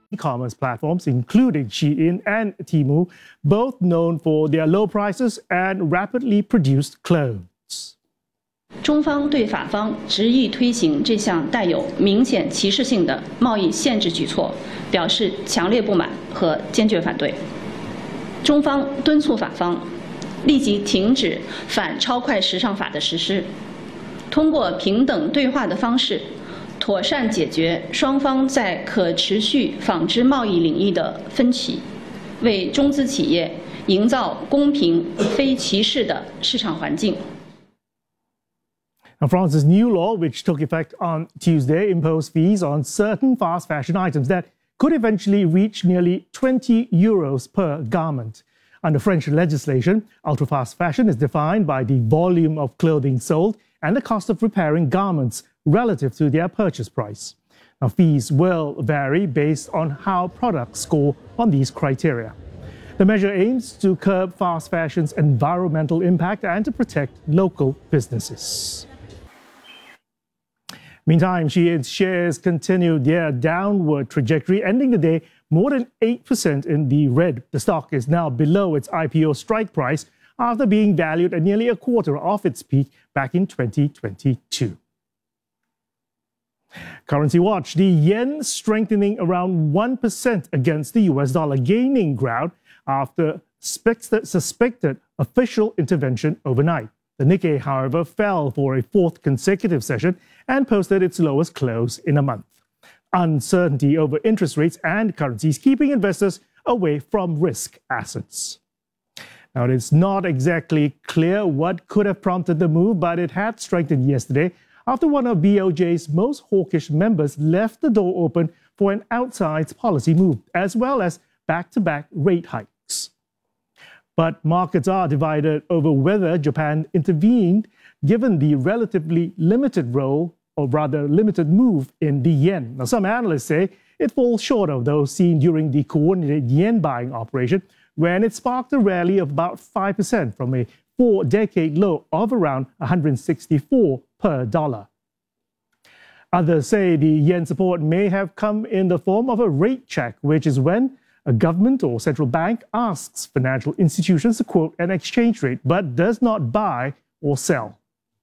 e-commerce platforms, including Shein and Temu, both known for their low prices and rapidly produced clothes. 中方对法方执意推行这项带有明显歧视性的贸易限制举措表示强烈不满和坚决反对。中方敦促法方立即停止反超快时尚法的实施，通过平等对话的方式，妥善解决双方在可持续纺织贸易领域的分歧，为中资企业营造公平、非歧视的市场环境。 Now, France's new law, which took effect on Tuesday, imposed fees on certain fast fashion items that could eventually reach nearly 20 euros per garment. Under French legislation, ultra-fast fashion is defined by the volume of clothing sold and the cost of repairing garments relative to their purchase price. Now, fees will vary based on how products score on these criteria. The measure aims to curb fast fashion's environmental impact and to protect local businesses. Meantime, Shein's shares continued their downward trajectory, ending the day more than 8% in the red. The stock is now below its IPO strike price after being valued at nearly a quarter of its peak back in 2022. Currency watch: the yen strengthening around 1% against the US dollar, gaining ground after suspected official intervention overnight. The Nikkei, however, fell for a fourth consecutive session and posted its lowest close in a month. Uncertainty over interest rates and currencies keeping investors away from risk assets. Now, it's not exactly clear what could have prompted the move, but it had strengthened yesterday after one of BOJ's most hawkish members left the door open for an outside policy move, as well as back-to-back rate hikes. But markets are divided over whether Japan intervened, given the relatively limited role, or rather limited move, in the yen. Now, some analysts say it falls short of those seen during the coordinated yen buying operation, when it sparked a rally of about 5% from a four-decade low of around 164 per dollar. Others say the yen support may have come in the form of a rate check, which is when a government or central bank asks financial institutions to quote an exchange rate but does not buy or sell.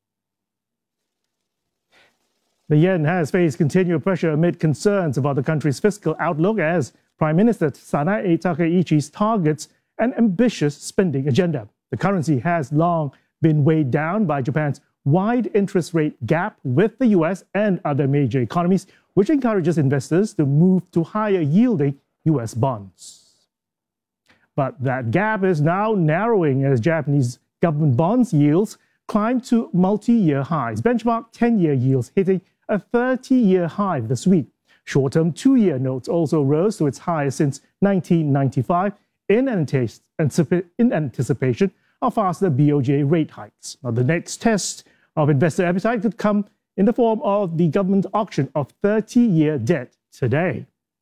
The yen has faced continued pressure amid concerns about the country's fiscal outlook as Prime Minister Sanae Takaichi targets an ambitious spending agenda. The currency has long been weighed down by Japan's wide interest rate gap with the US and other major economies, which encourages investors to move to higher yielding US bonds. But that gap is now narrowing as Japanese government bonds yields climb to multi-year highs. Benchmark 10-year yields hitting a 30-year high this week. Short-term 2-year notes also rose to its highest since 1995 in anticipation of faster BOJ rate hikes. Now, the next test of investor appetite could come in the form of the government auction of 30-year debt today.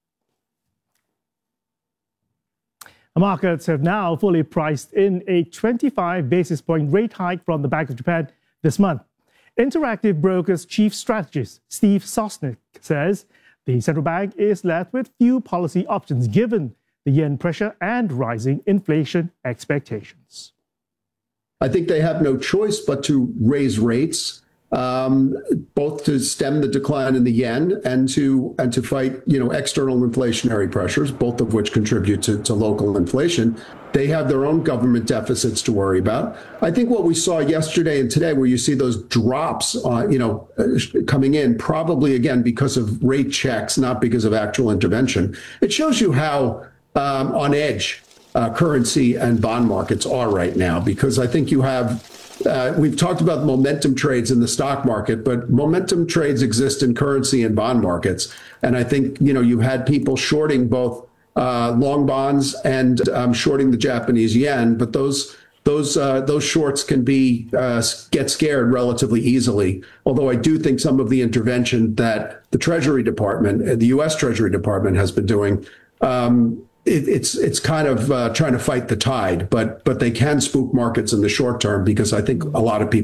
The markets have now fully priced in a 25 basis point rate hike from the Bank of Japan this month. Interactive Brokers chief strategist Steve Sosnick says the central bank is left with few policy options given the yen pressure and rising inflation expectations. I think they have no choice but to raise rates, both to stem the decline in the yen and to fight, external inflationary pressures, both of which contribute to local inflation. They have their own government deficits to worry about. I think what we saw yesterday and today, where you see those drops, coming in, probably again because of rate checks, not because of actual intervention. It shows you how on edge currency and bond markets are right now, because I think you have. We've talked about momentum trades in the stock market, but momentum trades exist in currency and bond markets. And I think, you've had people shorting both long bonds and shorting the Japanese yen, but those shorts can get scared relatively easily. Although I do think some of the intervention that the Treasury Department, the U.S. Treasury Department has been doing, it's kind of trying to fight the tide, but they can spook markets in the short term, because I think a lot of people